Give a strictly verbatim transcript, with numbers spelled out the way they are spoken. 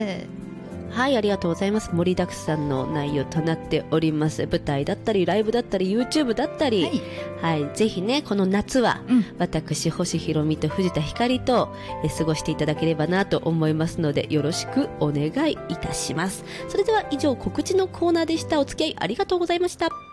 はい、ありがとうございます。盛りだくさんの内容となっております。舞台だったり、ライブだったり、YouTube だったり、はい、はい、ぜひね、この夏は、うん、私、星ひろみと藤田ひかりとえ過ごしていただければなと思いますので、よろしくお願いいたします。それでは以上、告知のコーナーでした。お付き合いありがとうございました。